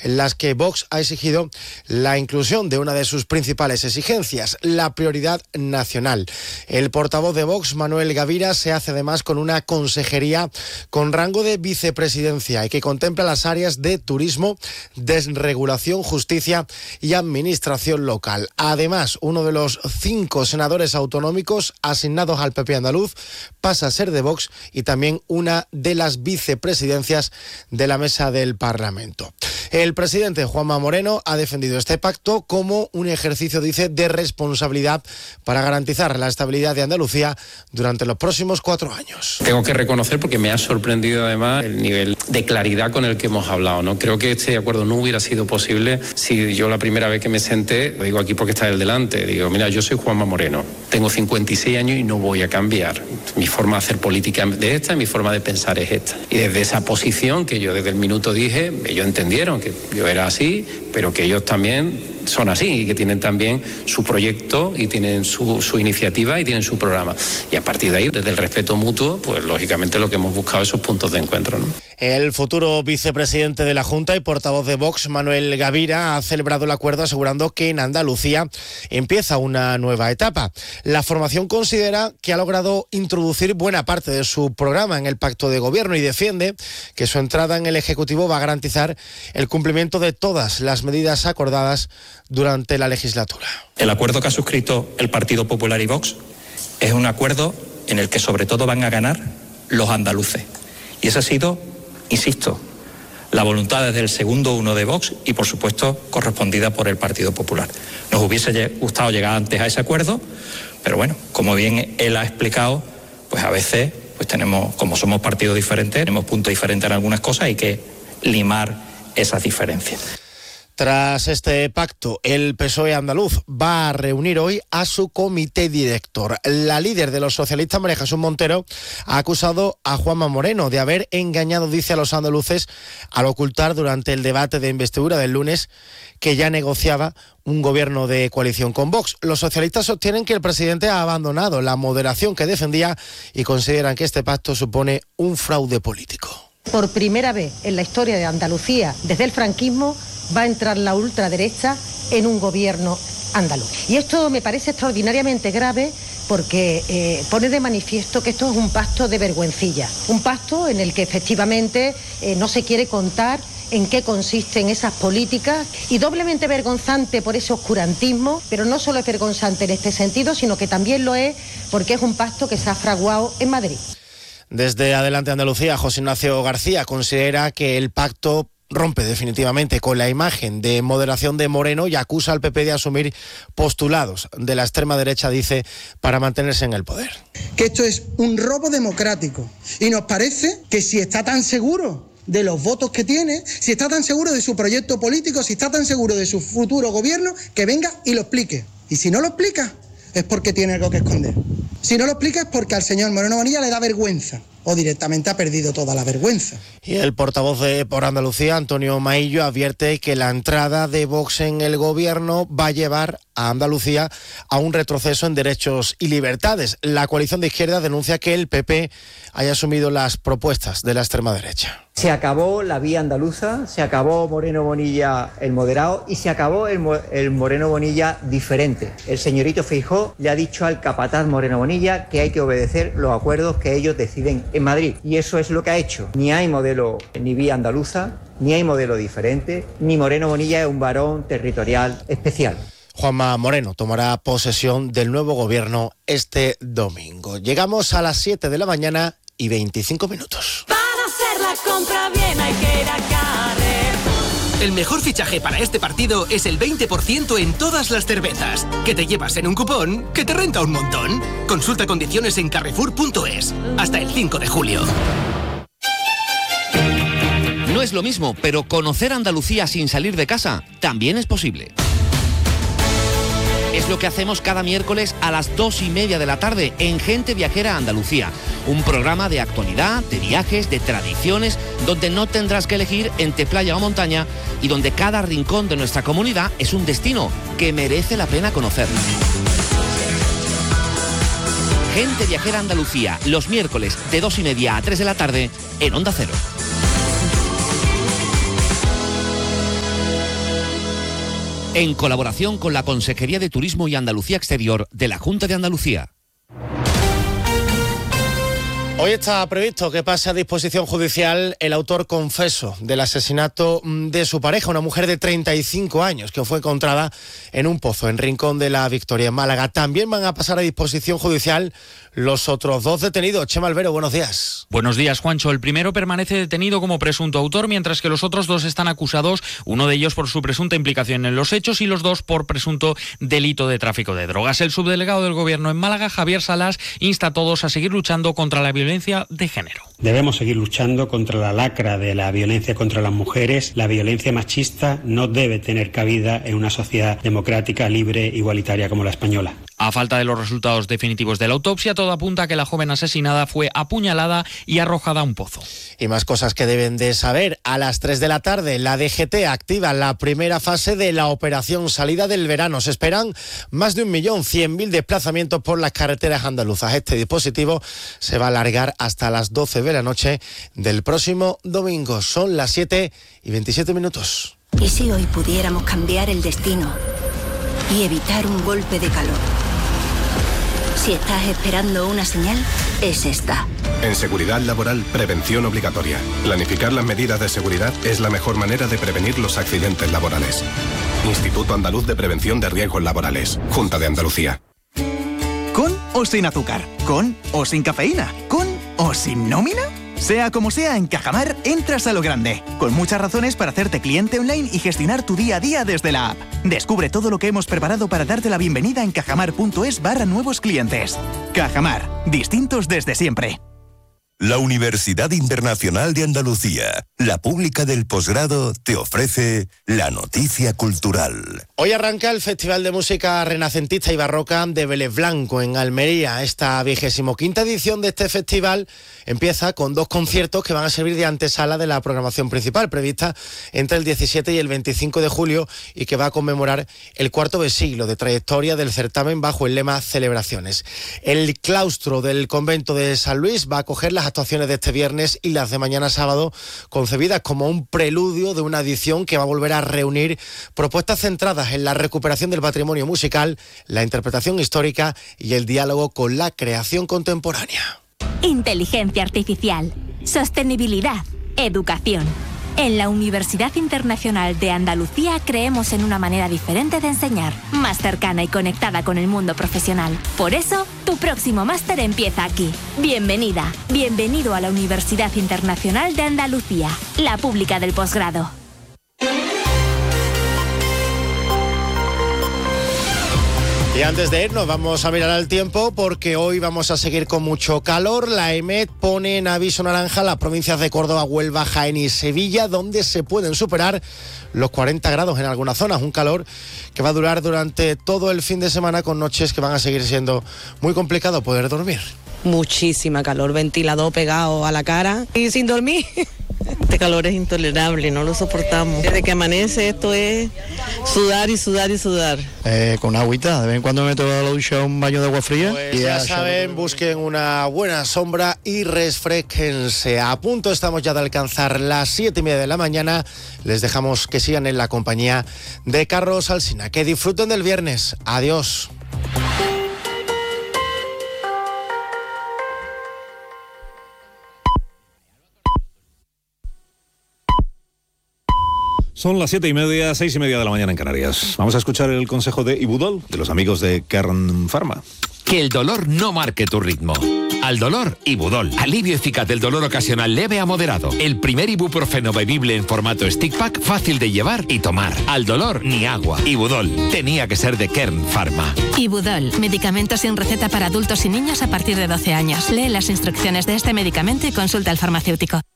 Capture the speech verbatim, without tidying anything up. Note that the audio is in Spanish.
en las que Vox ha exigido la inclusión de una de sus principales exigencias, la prioridad nacional. El portavoz de Vox, Manuel Gavira, se hace además con una consejería con rango de vicepresidencia y que contempla las áreas de turismo, desregulación, justicia y administración local. Además, uno de los cinco senadores autonómicos asignados al P P andaluz pasa a ser de Vox y también una de las vicepresidencias de la mesa del Parlamento. El presidente Juanma Moreno ha defendido este pacto como un ejercicio, dice, de responsabilidad para garantizar la estabilidad de Andalucía durante los próximos cuatro años. Tengo que reconocer, porque me ha sorprendido además el nivel de claridad con el que hemos hablado, ¿no? Creo que este acuerdo no hubiera sido posible si yo la primera vez que me senté, lo digo aquí porque está él delante, digo, mira, yo soy Juanma Moreno, tengo cincuenta y seis años y no voy a cambiar. Mi forma de hacer política de esta, mi forma de pensar es esta. Y desde esa posición que yo desde el minuto dije, ellos entendieron que yo era así, pero que ellos también son así y que tienen también su proyecto y tienen su, su iniciativa y tienen su programa. Y a partir de ahí, desde el respeto mutuo, pues lógicamente lo que hemos buscado es esos puntos de encuentro, ¿no? El futuro vicepresidente de la Junta y portavoz de Vox, Manuel Gavira, ha celebrado el acuerdo asegurando que en Andalucía empieza una nueva etapa. La formación considera que ha logrado introducir buena parte de su programa en el pacto de gobierno y defiende que su entrada en el Ejecutivo va a garantizar el cumplimiento de todas las medidas acordadas durante la legislatura. El acuerdo que ha suscrito el Partido Popular y Vox es un acuerdo en el que sobre todo van a ganar los andaluces. Y esa ha sido, insisto, la voluntad desde el segundo uno de Vox y, por supuesto, correspondida por el Partido Popular. Nos hubiese gustado llegar antes a ese acuerdo, pero bueno, como bien él ha explicado, pues a veces pues tenemos, como somos partidos diferentes, tenemos puntos diferentes en algunas cosas, hay que limar esas diferencias. Tras este pacto, el P S O E andaluz va a reunir hoy a su comité director. La líder de los socialistas, María Jesús Montero, ha acusado a Juanma Moreno de haber engañado, dice, a los andaluces al ocultar durante el debate de investidura del lunes que ya negociaba un gobierno de coalición con Vox. Los socialistas sostienen que el presidente ha abandonado la moderación que defendía y consideran que este pacto supone un fraude político. Por primera vez en la historia de Andalucía, desde el franquismo, va a entrar la ultraderecha en un gobierno andaluz. Y esto me parece extraordinariamente grave porque eh, pone de manifiesto que esto es un pacto de vergüencilla, un pacto en el que efectivamente eh, no se quiere contar en qué consisten esas políticas, y doblemente vergonzante por ese oscurantismo, pero no solo es vergonzante en este sentido, sino que también lo es porque es un pacto que se ha fraguado en Madrid. Desde Adelante Andalucía, José Ignacio García considera que el pacto rompe definitivamente con la imagen de moderación de Moreno y acusa al P P de asumir postulados de la extrema derecha, dice, para mantenerse en el poder. Que esto es un robo democrático y nos parece que si está tan seguro de los votos que tiene, si está tan seguro de su proyecto político, si está tan seguro de su futuro gobierno, que venga y lo explique. Y si no lo explica, es porque tiene algo que esconder. Si no lo explica es porque al señor Moreno Bonilla le da vergüenza o directamente ha perdido toda la vergüenza. Y el portavoz de Por Andalucía, Antonio Maillo, advierte que la entrada de Vox en el gobierno va a llevar a Andalucía a un retroceso en derechos y libertades. La coalición de izquierda denuncia que el P P haya asumido las propuestas de la extrema derecha. Se acabó la vía andaluza, se acabó Moreno Bonilla el moderado y se acabó el, el Moreno Bonilla diferente. El señorito Feijóo le ha dicho al capataz Moreno Bonilla que hay que obedecer los acuerdos que ellos deciden en Madrid. Y eso es lo que ha hecho. Ni hay modelo ni vía andaluza, ni hay modelo diferente, ni Moreno Bonilla es un varón territorial especial. Juanma Moreno tomará posesión del nuevo gobierno este domingo. Llegamos a las siete de la mañana y veinticinco minutos. Para hacer la compra bien hay que ir a Carrefour. El mejor fichaje para este partido es el veinte por ciento en todas las cervezas, que te llevas en un cupón que te renta un montón. Consulta condiciones en carrefour punto es. Hasta el cinco de julio. No es lo mismo, pero conocer Andalucía sin salir de casa también es posible. Es lo que hacemos cada miércoles a las dos y media de la tarde en Gente Viajera Andalucía. Un programa de actualidad, de viajes, de tradiciones, donde no tendrás que elegir entre playa o montaña y donde cada rincón de nuestra comunidad es un destino que merece la pena conocer. Gente Viajera Andalucía, los miércoles de dos y media a tres de la tarde en Onda Cero. en colaboración con la Consejería de Turismo y Andalucía Exterior de la Junta de Andalucía. Hoy está previsto que pase a disposición judicial el autor confeso del asesinato de su pareja, una mujer de treinta y cinco años, que fue encontrada en un pozo en Rincón de la Victoria, en Málaga. También van a pasar a disposición judicial los otros dos detenidos. Chema Albero, buenos días. Buenos días, Juancho. El primero permanece detenido como presunto autor, mientras que los otros dos están acusados, uno de ellos por su presunta implicación en los hechos y los dos por presunto delito de tráfico de drogas. El subdelegado del Gobierno en Málaga, Javier Salas, insta a todos a seguir luchando contra la violencia de género. Debemos seguir luchando contra la lacra de la violencia contra las mujeres. La violencia machista no debe tener cabida en una sociedad democrática, libre, igualitaria como la española. A falta de los resultados definitivos de la autopsia, todo apunta a que la joven asesinada fue apuñalada y arrojada a un pozo. Y más cosas que deben de saber. A las tres de la tarde, la D G T activa la primera fase de la operación salida del verano. Se esperan más de un millón cien mil desplazamientos por las carreteras andaluzas. Este dispositivo se va a alargar hasta las doce de la noche del próximo domingo. Son las siete y veintisiete minutos. ¿Y si hoy pudiéramos cambiar el destino y evitar un golpe de calor? Si estás esperando una señal, es esta. En seguridad laboral, prevención obligatoria. Planificar las medidas de seguridad es la mejor manera de prevenir los accidentes laborales. Instituto Andaluz de Prevención de Riesgos Laborales. Junta de Andalucía. ¿Con o sin azúcar? ¿Con o sin cafeína? ¿Con o sin nómina? Sea como sea, en Cajamar entras a lo grande, con muchas razones para hacerte cliente online y gestionar tu día a día desde la app. Descubre todo lo que hemos preparado para darte la bienvenida en cajamar.es barra nuevos clientes. Cajamar, distintos desde siempre. La Universidad Internacional de Andalucía, la pública del posgrado, te ofrece la noticia cultural. Hoy arranca el Festival de Música Renacentista y Barroca de Vélez Blanco en Almería. Esta vigésimo quinta edición de este festival empieza con dos conciertos que van a servir de antesala de la programación principal, prevista entre el diecisiete y el veinticinco de julio y que va a conmemorar el cuarto de siglo de trayectoria del certamen bajo el lema Celebraciones. El claustro del convento de San Luis va a acoger las actuaciones de este viernes y las de mañana sábado, concebidas como un preludio de una edición que va a volver a reunir propuestas centradas en la recuperación del patrimonio musical, la interpretación histórica y el diálogo con la creación contemporánea. Inteligencia artificial, sostenibilidad, educación. En la Universidad Internacional de Andalucía creemos en una manera diferente de enseñar, más cercana y conectada con el mundo profesional. Por eso, tu próximo máster empieza aquí. Bienvenida, bienvenido a la Universidad Internacional de Andalucía, la pública del posgrado. Y antes de irnos vamos a mirar al tiempo porque hoy vamos a seguir con mucho calor. La EMET pone en aviso naranja las provincias de Córdoba, Huelva, Jaén y Sevilla, donde se pueden superar los cuarenta grados en algunas zonas. Un calor que va a durar durante todo el fin de semana, con noches que van a seguir siendo muy complicado poder dormir. Muchísima calor, ventilador pegado a la cara y sin dormir. Este calor es intolerable, no lo soportamos. Desde que amanece esto es sudar y sudar y sudar. Eh, con agüita, de vez en cuando me toca la ducha un baño de agua fría. Pues y ya ya saben, busquen una buena sombra y refresquense. A punto estamos ya de alcanzar las siete y media de la mañana. Les dejamos que sigan en la compañía de Carlos Alsina. Que disfruten del viernes. Adiós. Son las siete y media, seis y media de la mañana en Canarias. Vamos a escuchar el consejo de Ibudol, de los amigos de Kern Pharma. Que el dolor no marque tu ritmo. Al dolor, Ibudol. Alivio eficaz del dolor ocasional leve a moderado. El primer ibuprofeno bebible en formato stick pack, fácil de llevar y tomar. Al dolor, ni agua. Ibudol. Tenía que ser de Kern Pharma. Ibudol. Medicamento sin receta para adultos y niños a partir de doce años. Lee las instrucciones de este medicamento y consulta al farmacéutico.